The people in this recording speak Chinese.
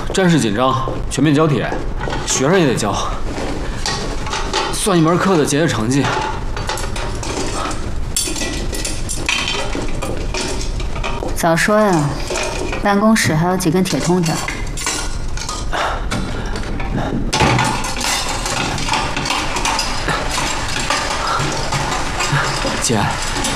战事紧张，全面交帖，学生也得交，算一门课的结业成绩。 早说呀！办公室还有几根铁通条。 姐，